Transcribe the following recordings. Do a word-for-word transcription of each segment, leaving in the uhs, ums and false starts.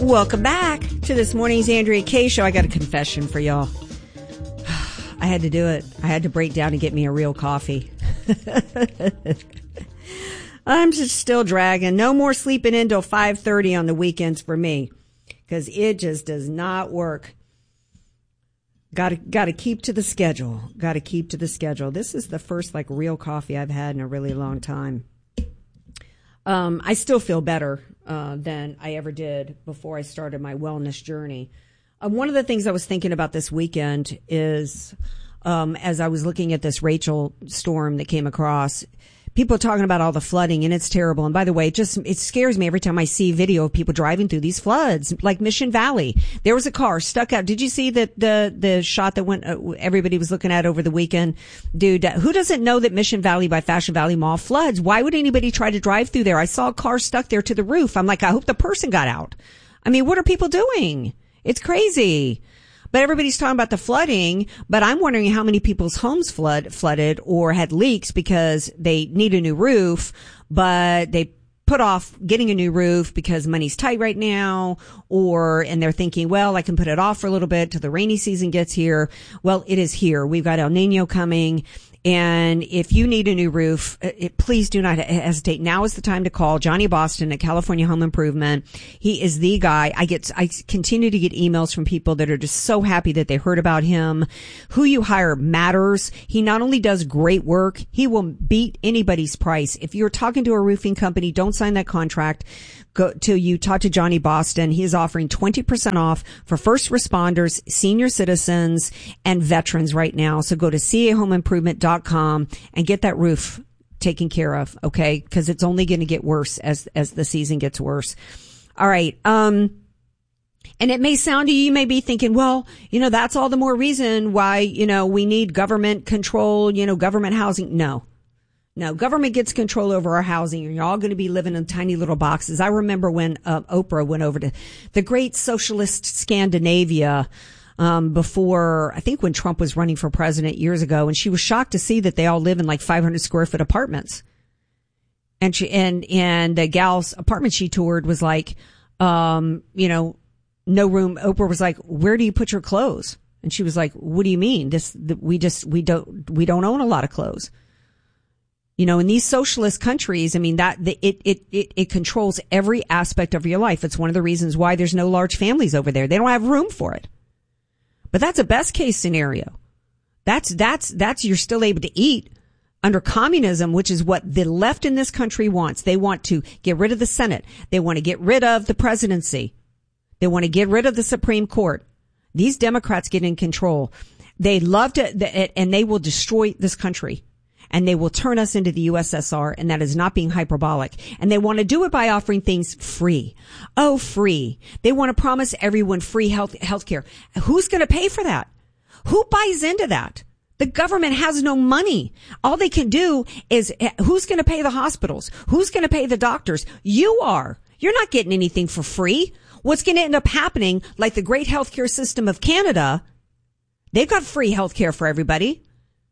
Welcome back to this morning's Andrea Kaye Show. I got a confession for y'all. I had to do it. I had to break down and get me a real coffee. I'm just still dragging. No more sleeping in till five thirty on the weekends for me, because it just does not work. Got to got to keep to the schedule. Got to keep to the schedule. This is the first like real coffee I've had in a really long time. Um, I still feel better uh, than I ever did before I started my wellness journey. Uh, one of the things I was thinking about this weekend is, um, as I was looking at this Rachel storm that came across, people are talking about all the flooding, and it's terrible. And by the way, it just, it scares me every time I see video of people driving through these floods, like Mission Valley. There was a car stuck out. Did you see that the, the shot that went, uh, everybody was looking at over the weekend? Dude, uh, who doesn't know that Mission Valley by Fashion Valley Mall floods? Why would anybody try to drive through there? I saw a car stuck there to the roof. I'm like, I hope the person got out. I mean, what are people doing? It's crazy. But everybody's talking about the flooding, but I'm wondering how many people's homes flood, flooded or had leaks because they need a new roof, but they put off getting a new roof because money's tight right now, or, and they're thinking, well, I can put it off for a little bit till the rainy season gets here. Well, it is here. We've got El Nino coming. And if you need a new roof, it, please do not hesitate. Now is the time to call Johnny Boston at California Home Improvement. He is the guy. I get, I continue to get emails from people that are just so happy that they heard about him. Who you hire matters. He not only does great work, he will beat anybody's price. If you're talking to a roofing company, don't sign that contract. Go till you talk to Johnny Boston. He is offering twenty percent off for first responders, senior citizens, and veterans right now. So go to C A home improvement dot com and get that roof taken care of, okay? Because it's only going to get worse as as the season gets worse. All right. Um, and it may sound to you, you may be thinking, well, you know, that's all the more reason why, you know, we need government control, you know, government housing. No. No, government gets control over our housing, and you're all going to be living in tiny little boxes. I remember when uh, Oprah went over to the great socialist Scandinavia um before, I think when Trump was running for president years ago, and she was shocked to see that they all live in like five hundred square foot apartments. And she and and the gal's apartment she toured was like, um, you know, no room. Oprah was like, "Where do you put your clothes?" And she was like, "What do you mean? This we just we don't we don't own a lot of clothes." You know, in these socialist countries, I mean, that, the, it, it, it, it controls every aspect of your life. It's one of the reasons why there's no large families over there. They don't have room for it. But that's a best case scenario. That's, that's, that's, you're still able to eat under communism, which is what the left in this country wants. They want to get rid of the Senate. They want to get rid of the presidency. They want to get rid of the Supreme Court. These Democrats get in control. They love to, and they will destroy this country. And they will turn us into the U S S R, and that is not being hyperbolic. And they want to do it by offering things free. Oh, free. They want to promise everyone free health, health care. Who's going to pay for that? Who buys into that? The government has no money. All they can do is, who's going to pay the hospitals? Who's going to pay the doctors? You are. You're not getting anything for free. What's going to end up happening, like the great healthcare system of Canada, they've got free healthcare for everybody.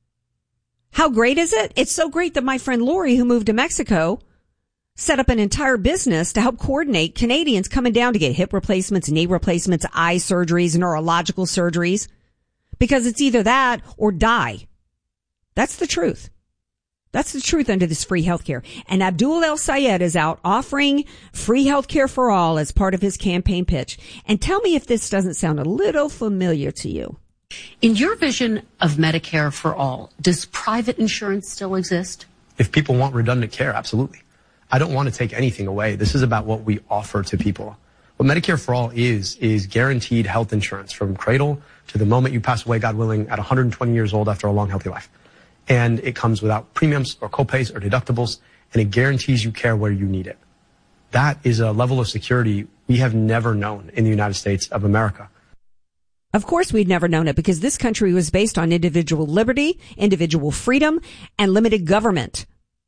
How great is it? It's so great that my friend Lori, who moved to Mexico, set up an entire business to help coordinate Canadians coming down to get hip replacements, knee replacements, eye surgeries, neurological surgeries, because it's either that or die. That's the truth. That's the truth under this free healthcare. And Abdul El Sayed is out offering free healthcare for all as part of his campaign pitch. And tell me if this doesn't sound a little familiar to you. In your vision of Medicare for all, does private insurance still exist? If people want redundant care, absolutely. I don't want to take anything away. This is about what we offer to people. What Medicare for all is, is guaranteed health insurance from cradle to the moment you pass away, God willing, at one hundred twenty years old after a long, healthy life. And it comes without premiums or copays or deductibles, and it guarantees you care where you need it. That is a level of security we have never known in the United States of America. Of course we'd never known it, because this country was based on individual liberty, individual freedom, and limited government.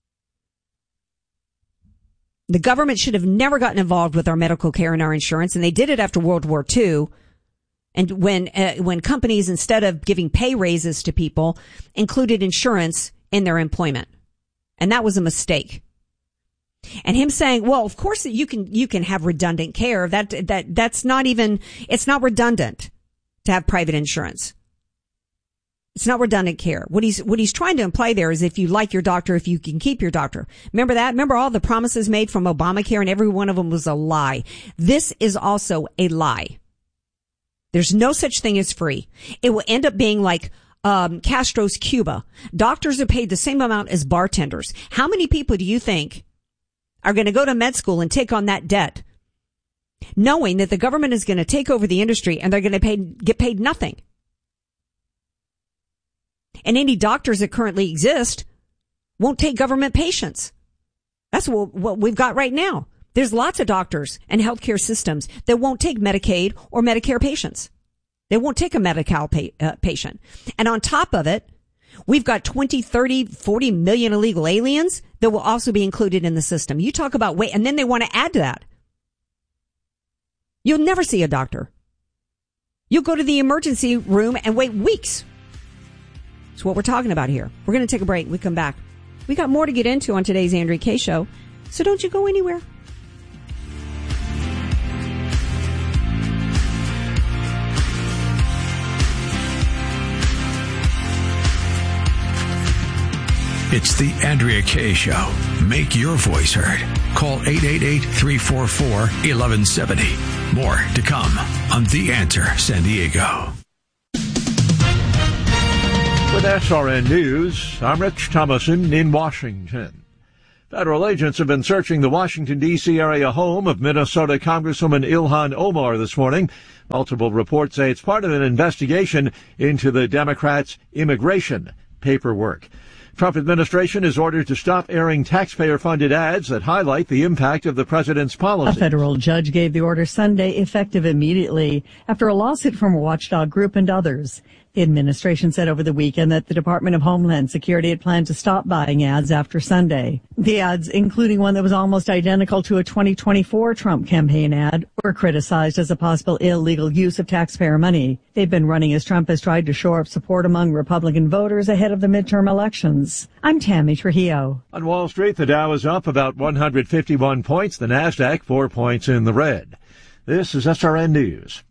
The government should have never gotten involved with our medical care and our insurance, and they did it after World War Two. And when uh, when companies, instead of giving pay raises to people, included insurance in their employment. And that was a mistake. And him saying, well, of course you can, you can have redundant care. That, that, that's not even, it's not redundant to have private insurance. It's not redundant care. What he's, what he's trying to imply there is if you like your doctor, if you can keep your doctor. Remember that? Remember all the promises made from Obamacare, and every one of them was a lie. This is also a lie. There's no such thing as free. It will end up being like um Castro's Cuba. Doctors are paid the same amount as bartenders. How many people do you think are going to go to med school and take on that debt, knowing that the government is going to take over the industry and they're going to pay, get paid nothing? And any doctors that currently exist won't take government patients. That's what, what we've got right now. There's lots of doctors and healthcare systems that won't take Medicaid or Medicare patients. They won't take a Medi-Cal pa- uh, patient. And on top of it, we've got twenty, thirty, forty million illegal aliens that will also be included in the system. You talk about wait, and then they want to add to that. You'll never see a doctor. You'll go to the emergency room and wait weeks. That's what we're talking about here. We're going to take a break. We come back. We got more to get into on today's Andrea Kaye Show, so don't you go anywhere. It's the Andrea Kaye Show. Make your voice heard. Call eight eight eight, three four four, one one seven zero. More to come on The Answer San Diego. With S R N News, I'm Rich Thomason in Washington. Federal agents have been searching the Washington, D C area home of Minnesota Congresswoman Ilhan Omar this morning. Multiple reports say it's part of an investigation into the Democrats' immigration paperwork. Trump administration is ordered to stop airing taxpayer-funded ads that highlight the impact of the president's policy. A federal judge gave the order Sunday, effective immediately, after a lawsuit from a watchdog group and others. The administration said over the weekend that the Department of Homeland Security had planned to stop buying ads after Sunday. The ads, including one that was almost identical to a twenty twenty-four Trump campaign ad, were criticized as a possible illegal use of taxpayer money. They've been running as Trump has tried to shore up support among Republican voters ahead of the midterm elections. I'm Tammy Trujillo. On Wall Street, the Dow is up about one hundred fifty-one points, the Nasdaq four points in the red. This is S R N News.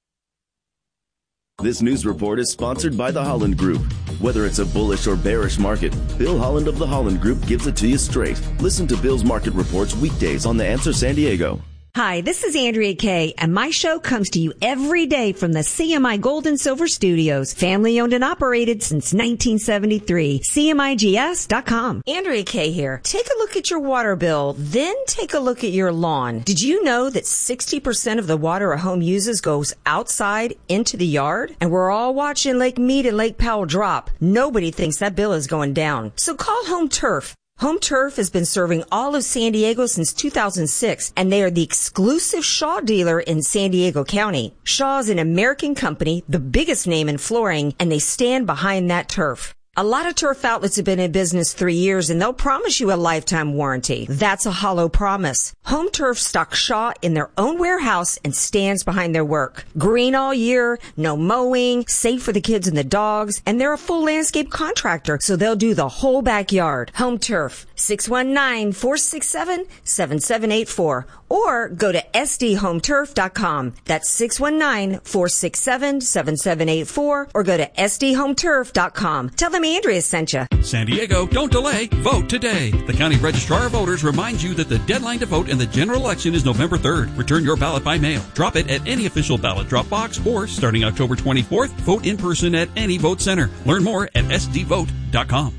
This news report is sponsored by the Holland Group. Whether it's a bullish or bearish market, Bill Holland of the Holland Group gives it to you straight. Listen to Bill's market reports weekdays on The Answer San Diego. Hi, this is Andrea Kaye, and my show comes to you every day from the C M I Gold and Silver Studios, family owned and operated since nineteen seventy-three. C M I G S dot com. Andrea Kaye here. Take a look at your water bill, then take a look at your lawn. Did you know that sixty percent of the water a home uses goes outside into the yard? And we're all watching Lake Mead and Lake Powell drop. Nobody thinks that bill is going down. So call Home Turf. Home Turf has been serving all of San Diego since two thousand six, and they are the exclusive Shaw dealer in San Diego County. Shaw is an American company, the biggest name in flooring, and they stand behind that turf. A lot of turf outlets have been in business three years, and they'll promise you a lifetime warranty. That's a hollow promise. Home Turf stocks Shaw in their own warehouse and stands behind their work. Green all year, no mowing, safe for the kids and the dogs, and they're a full landscape contractor, so they'll do the whole backyard. Home Turf, six one nine, four six seven, seven seven eight four, or go to S D home turf dot com. That's six one nine, four six seven, seven seven eight four, or go to S D home turf dot com. Tell them Andrea sent you. San Diego, don't delay. Vote today. The County Registrar of Voters reminds you that the deadline to vote in the general election is November third. Return your ballot by mail. Drop it at any official ballot drop box, or starting October twenty-fourth, vote in person at any vote center. Learn more at S D vote dot com.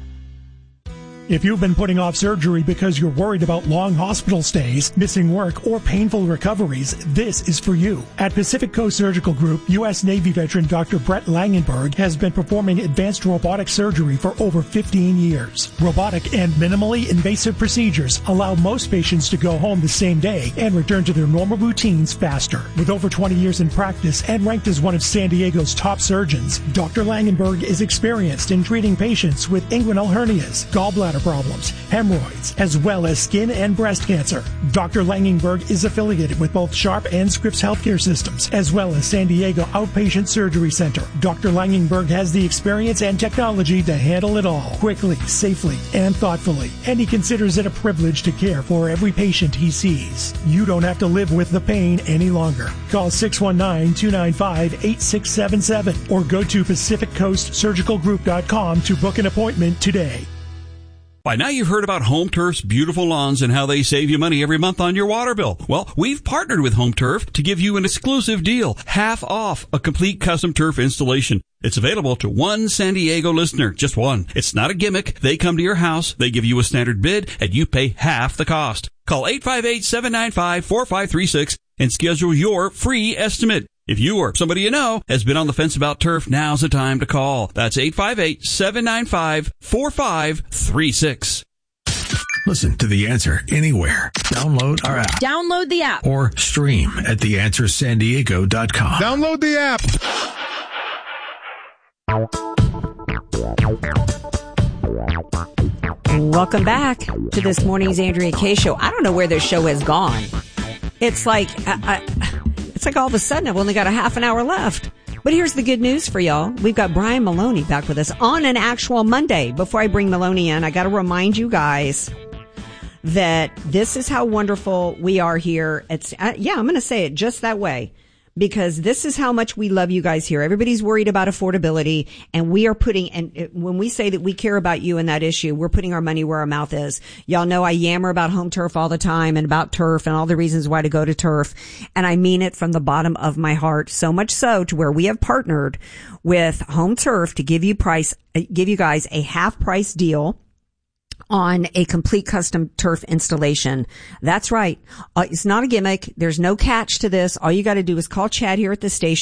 If you've been putting off surgery because you're worried about long hospital stays, missing work, or painful recoveries, this is for you. At Pacific Coast Surgical Group, U S Navy veteran Doctor Brett Langenberg has been performing advanced robotic surgery for over fifteen years. Robotic and minimally invasive procedures allow most patients to go home the same day and return to their normal routines faster. With over twenty years in practice and ranked as one of San Diego's top surgeons, Doctor Langenberg is experienced in treating patients with inguinal hernias, gallbladder problems, hemorrhoids, as well as skin and breast cancer. Doctor Langenberg is affiliated with both Sharp and Scripps Healthcare Systems, as well as San Diego Outpatient Surgery Center. Doctor Langenberg has the experience and technology to handle it all, quickly, safely, and thoughtfully. And he considers it a privilege to care for every patient he sees. You don't have to live with the pain any longer. Call six one nine, two nine five, eight six seven seven or go to pacific coast surgical group dot com to book an appointment today. By now you've heard about Home Turf's beautiful lawns and how they save you money every month on your water bill. Well, we've partnered with Home Turf to give you an exclusive deal, half off a complete custom turf installation. It's available to one San Diego listener, just one. It's not a gimmick. They come to your house, they give you a standard bid, and you pay half the cost. Call eight five eight, seven nine five, four five three six and schedule your free estimate. If you or somebody you know has been on the fence about turf, now's the time to call. That's eight five eight, seven nine five, four five three six. Listen to The Answer anywhere. Download our app. Download the app. Or stream at the answer san diego dot com. Download the app. Welcome back to this morning's Andrea Kaye Show. I don't know where this show has gone. It's like... I, I, It's like all of a sudden I've only got a half an hour left. But here's the good news for y'all. We've got Brian Maloney back with us on an actual Monday. Before I bring Maloney in, I got to remind you guys that this is how wonderful we are here. It's uh, yeah, I'm going to say it just that way. Because this is how much we love you guys here. Everybody's worried about affordability, and we are putting, and when we say that we care about you in that issue, we're putting our money where our mouth is. Y'all know I yammer about Home Turf all the time and about turf and all the reasons why to go to turf. And I mean it from the bottom of my heart, so much so to where we have partnered with Home Turf to give you price, give you guys a half price deal on a complete custom turf installation. That's right. Uh, it's not a gimmick. There's no catch to this. All you got to do is call Chad here at the station.